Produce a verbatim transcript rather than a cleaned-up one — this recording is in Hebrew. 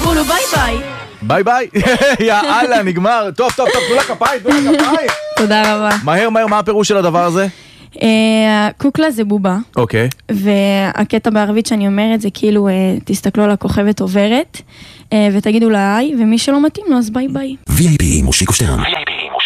תאמרו לו ביי ביי. ביי ביי. יאללה, נגמר. טוב, טוב, טוב, תנו לה כפיים, תנו לה כפיים. תודה רבה. מהר, מהר, מה הפירוש של הדבר הזה? קוקלה זה בובה. אוקיי. והקטע בערבית שאני אומרת זה כאילו, תסתכלו על הכוכבת עוברת, ותגידו לה היי, ומי שלא מתאים לו אז ביי ביי. וי איי פי מושיקו שטרן.